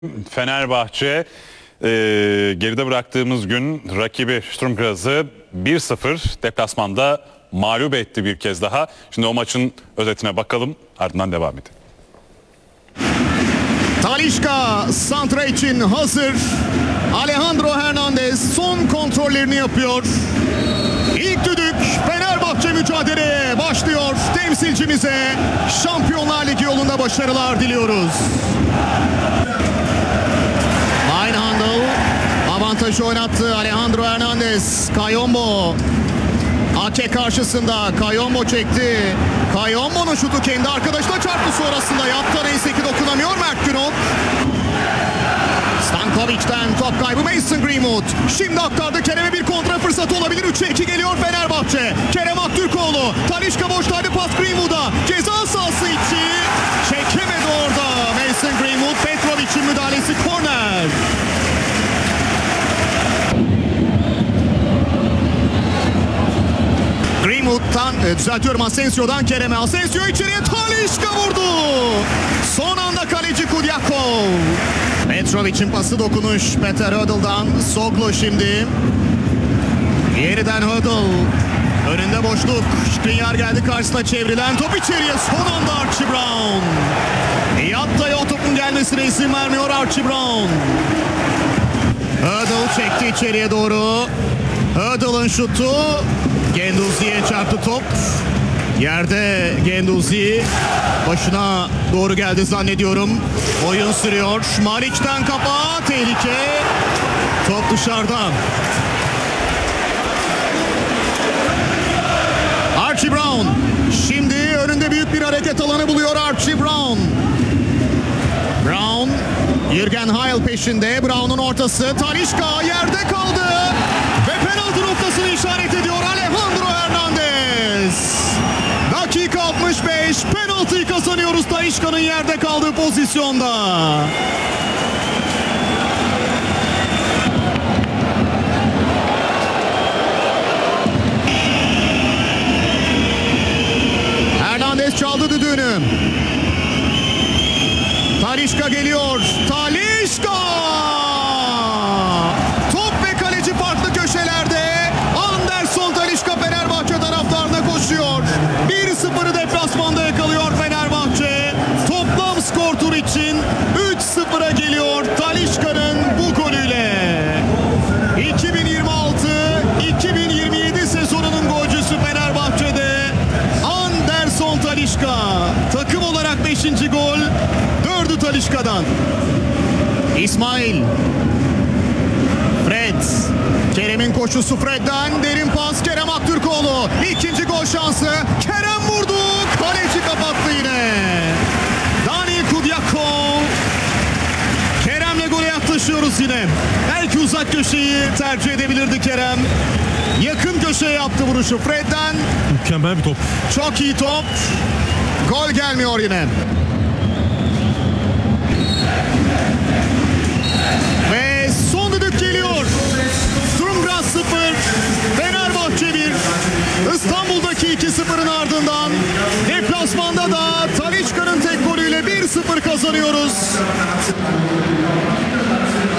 Fenerbahçe geride bıraktığımız gün rakibi Sturm Graz'ı 1-0 deplasmanda mağlup etti bir kez daha. Şimdi o maçın özetine bakalım, ardından devam edelim. Talisca santra için hazır. Alejandro Hernandez son kontrollerini yapıyor. İlk düdük, Fenerbahçe mücadeleye başlıyor. Temsilcimize Şampiyonlar Ligi yolunda başarılar diliyoruz. Eindhandel avantajı oynattı. Alejandro Hernandez, Kayombo Ake karşısında, Kayombo çekti. Kayombo'nun şutu kendi arkadaşına çarptı, sonrasında yaptı, neyse ki dokunamıyor Mert Günok. Stankovic'den top kaybı Mason Greenwood. Şimdi aktardı Kerem'e, bir kontra fırsatı olabilir. 3'e 2 geliyor Fenerbahçe. Kerem Aktürkoğlu. Talisca boştaydı, pas Greenwood'a. Ceza sahası içi. Çekemedi orada Mason Greenwood. Petrovic'in müdahalesi, korner. Greenwood'dan, düzeltiyorum, Asensio'dan Kerem'e. Asensio içeriye, Talisca vurdu. Son anda kaleci Kudyakov. Petrovic'in pası, dokunuş Peter Hödel'dan. Soglu şimdi. Yeniden Hödel. Önünde boşluk. Skriniar geldi karşısına, çevrilen top içeriye. Son anda Archie Brown. Yatta'ya o topun gelmesine izin vermiyor Archie Brown. Hödel çekti içeriye doğru. Hödel'ın şutu. Guendouzi'ye çarptı top. Yerde Guendouzi. Başına doğru geldi zannediyorum. Oyun sürüyor. Maric'ten kafa. Tehlike. Top dışarıdan. Archie Brown. Şimdi önünde büyük bir hareket alanı buluyor Archie Brown. Brown. Jürgen Heil peşinde. Brown'un ortası. Talisca yerde kaldı. Ve penaltı noktasını işaret ediyor Alejandro Hernandez. Dakika 65. Penaltıyı kazanıyoruz Talisca'nın yerde kaldığı pozisyonda. Hernandez çaldı düdüğünü. Talisca geliyor. Talisca! Top ve kaleci farklı köşelerde. Anderson Talisca Fenerbahçe taraftarına koşuyor. 1-0'ı deplasmanda yakalıyor Fenerbahçe. Toplam skor tur için 3-0'a geliyor Talisca'nın bu golüyle. 2026-2027 sezonunun golcüsü Fenerbahçe'de Anderson Talisca. Takım olarak 5. gol, 4'ü Talisca'dan. İsmail. Fred. Kerem'in koşusu Fred'den. Derin pas Kerem Aktürkoğlu. İkinci gol şansı. Kerem vurdu. Kaleci kapattı yine. Dani Kudyakov. Kerem'le gole yaklaşıyoruz yine. Belki uzak köşeyi tercih edebilirdi Kerem. Yakın köşeye yaptı vuruşu Fred'den. Mükemmel bir top. Çok iyi top. Gol gelmiyor yine. Ve son düdük geliyor. Sturm Graz 0, Fenerbahçe 1. İstanbul'daki 2-0'ın ardından deplasmanda da Talisca'nın tek golüyle 1-0 kazanıyoruz.